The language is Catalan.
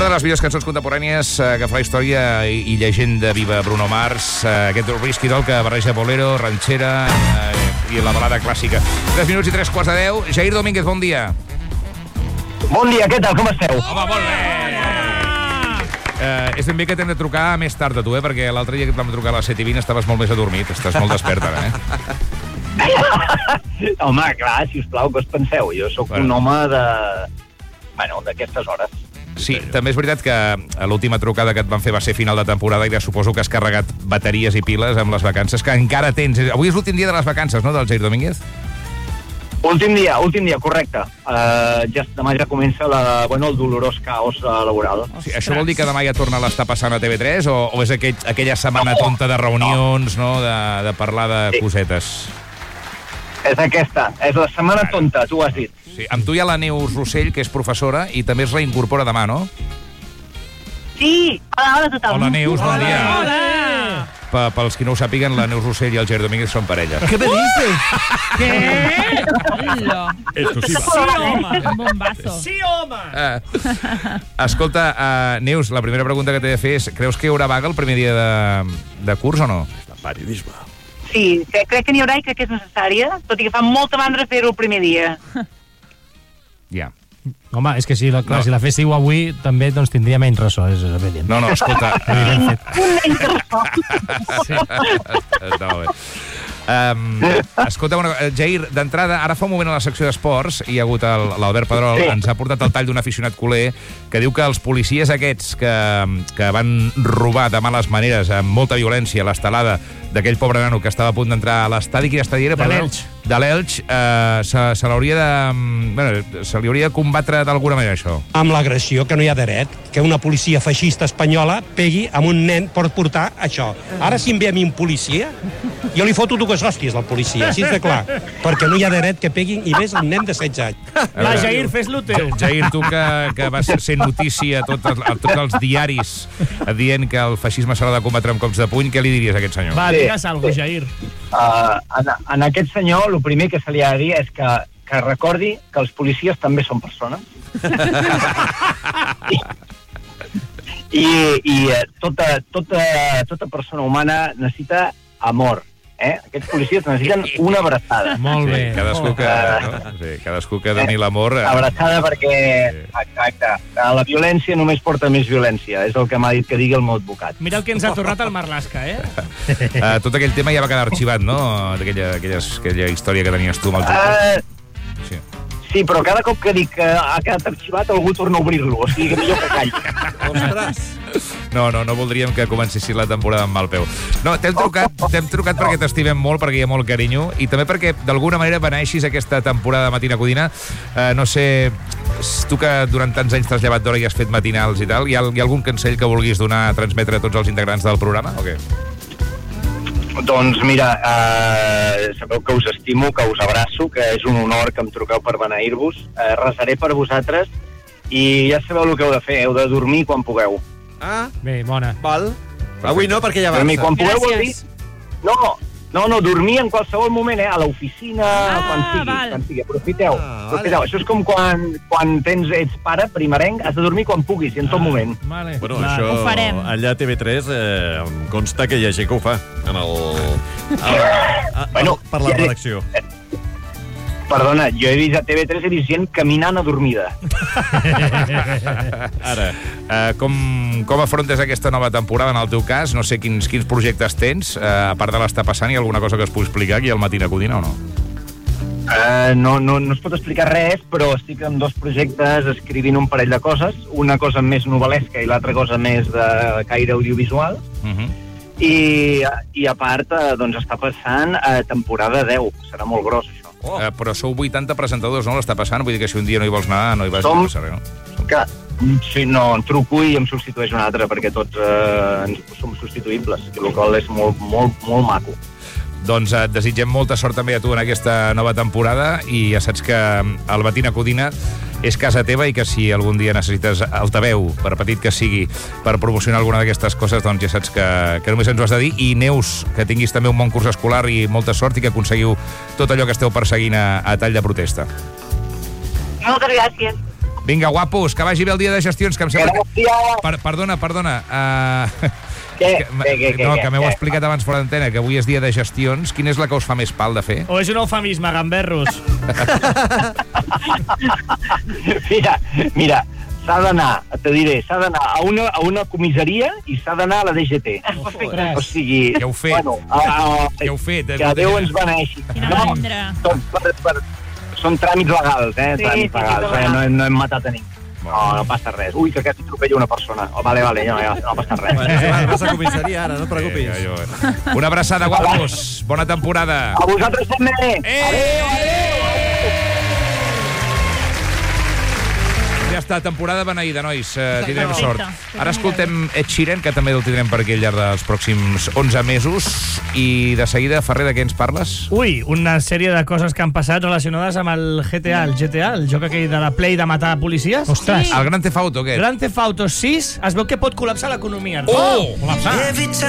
Una de les millors cançons contemporànies que fa la història i llegenda viva Bruno Mars, aquest whisky d'ol que barreja bolero, ranxera i la balada clàssica. 3 minuts i 3 quarts de 10. Jair Domínguez, bon dia. Bon dia, què tal, com esteu? Home, molt bé! És ben bé que t'hem de trucar més tard a tu, perquè l'altre dia que et vam trucar a les 7:20 estaves molt més adormit, estàs molt despert ara, Home, clar, sisplau, què us penseu? Jo sóc un home d'aquestes hores. Sí, també és veritat que l'última trucada que et van fer va ser final de temporada i ja suposo que has carregat bateries i piles amb les vacances que encara tens. Avui és l'últim dia de les vacances, no, del Jair Domínguez? Últim dia, correcte. Demà ja comença el dolorós caos laboral. Sí, això vol dir que demà ja torna a l'estar passant a TV3 o és aquella setmana tonta de reunions, no, de parlar de cosetes? És aquesta, és la setmana tonta, tu ho has dit. Sí, amb tu hi ha la Neus Rossell, que és professora, i també es reincorpora demà, no? Sí, hola a tothom. Hola, Neus, bon dia. Hola! Pels qui no ho sàpiguen, la Neus Rossell i el Jair Domínguez són parella. ¿Qué me dices? ¿Qué? Exclusiva. Sí, home. Un bombazo. Sí, home! Escolta, Neus, la primera pregunta que t'he de fer és: creus que hi haurà vaga el primer dia de curs o no? Periodisme. Sí, crec que n'hi haurà i crec que és necessària, tot i que fa molta mandra fer-ho el primer dia. Ja. Home, és que si la féssiu avui també doncs, tindria menys ressò, és evident. No, escolta... Un menys de ressò. Sí. Està molt bé. Escolta, Jair, d'entrada, ara fa un moment a la secció d'esports hi ha hagut l'Albert Pedrol, ens ha portat el tall d'un aficionat culer que diu que els policies aquests que van robar de males maneres amb molta violència l'estelada d'aquell pobre nano que estava a punt d'entrar a l'estadi, quin estadi era? De l'Elx, se li hauria de combatre d'alguna manera, això. Amb l'agressió, que no hi ha dret, que una policia feixista espanyola pegui amb un nen per portar això. Ara, si em ve a mi un policia, jo li foto dues hòsties al policia, així de clar, perquè no hi ha dret que peguin, i més un nen de 16 anys. Va, Jair, fes-lo teu. Jair, tu que vas ser notícia a tots els diaris dient que el feixisme s'ha de combatre amb cops de puny, què li diries a aquest senyor? Va, digues alguna cosa, Jair. En aquest senyor, el primer que se li ha de dir és que recordi que els policies també són persones. I tota persona humana necessita amor. Aquests policies necessiten una abraçada. Molt bé. Cadascú que doni l'amor... Abraçada perquè, exacte, la violència només porta més violència. És el que m'ha dit que digui el meu advocat. Mira el que ens ha tornat el Marlaska, Tot aquell tema ja va quedar arxivat, no? Aquella història que tenies tu amb el teu... Sí, però cada cop que dic que ha quedat arxivat algú torna a obrir-lo, o sigui que millor que calli. Ostres! No voldríem que comencessis la temporada amb mal peu. No, t'hem trucat perquè t'estimem molt, perquè hi ha molt carinyo, i també perquè d'alguna manera beneixis aquesta temporada de Matina Codina. No sé, tu que durant tants anys t'has llevat d'hora i has fet matinals i tal, hi ha algun consell que vulguis donar a transmetre a tots els integrants del programa, o què? Doncs mira, sabeu que us estimo, que us abraço, que és un honor que em truqueu per beneir-vos. Resaré per vosaltres i ja sabeu el que heu de fer, heu de dormir quan pugueu. Ah, bé, bona. Val. Avui no, perquè ja va. Dormir quan pugueu vol dir... No, dormir en qualsevol moment, a l'oficina, quan sigui. Aprofiteu. Això és com quan ets pare, primerenc, has de dormir quan puguis i en tot moment. Vale. Bueno, això allà a TV3 em consta que hi ha gent que ho fa per la redacció. Perdona, jo he vist a TV3 he vist gent caminant adormida. Ara, com afrontes aquesta nova temporada en el teu cas? No sé quins projectes tens, a part de l'estar passant, hi ha alguna cosa que es pugui explicar aquí al Matina Codina o no? No es pot explicar res, però estic en 2 projectes escrivint un parell de coses, una cosa més novel·lesca i l'altra cosa més de caire audiovisual. I a part, doncs està passant temporada 10, serà molt gros això. Però sou 80 presentadors, no? L'està passant? Vull dir que si un dia no hi vols anar, no hi vas a passar res, no? Sí, no, em truco i em substitueix un altre, perquè tots som substituïbles, el qual és molt, molt, molt maco. Doncs et desitgem molta sort també a tu en aquesta nova temporada i ja saps que el Matina Codina és casa teva i que si algun dia necessites altaveu, per petit que sigui, per promocionar alguna d'aquestes coses, doncs ja saps que només ens ho has de dir. I Neus, que tinguis també un bon curs escolar i molta sort i que aconseguiu tot allò que esteu perseguint a tall de protesta. Moltes gràcies. Vinga, guapos, que vagi bé el dia de gestions, que em sembla Gràcies. Perdona. Què? Que m'heu explicat abans fora d'antena, que avui és dia de gestions. Quina és la que us fa més pal de fer? O és un eufemisme, gamberros. Mira, s'ha d'anar, te diré, s'ha d'anar a una comissaria i s'ha d'anar a la DGT. O sigui... Què heu fet? Què heu fet? Que Déu ens beneixi. Són tràmits legals, tràmits legals. No hem matat a ningú. No passa res. Ui, que quasi atropella una persona. Vale, no passa res. Vas a comissaria ara, no et preocupis. Una abraçada, guapos. Bona temporada. A vosaltres també. Adéu. Ja està, temporada beneïda, nois. Tindrem sort. Ara escoltem Ed Sheeran, que també el tindrem per aquí al llarg dels pròxims 11 mesos. I de seguida, Ferrer, de què ens parles? Ui, una sèrie de coses que han passat relacionades amb el GTA, el joc aquell de la Play de matar policies. Ostres. El Grand Theft Auto, aquest. Grand Theft Auto 6 es veu que pot col·lapsar l'economia. Oh! Col·lapsar.